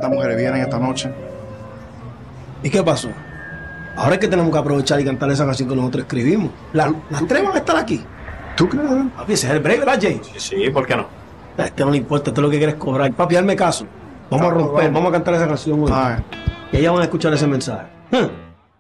estas mujeres vienen esta noche. ¿Y qué pasó? Ahora es que tenemos que aprovechar y cantar esa canción que nosotros escribimos. Las tres van a estar aquí. ¿Tú crees? Papi, ese es el break, ¿verdad, Jay? Sí, ¿por qué no? A este no le importa, esto es lo que quieres cobrar. Papi, hazme caso. Vamos a romper, vamos a cantar esa canción hoy. Ay. Y ellas van a escuchar ese mensaje.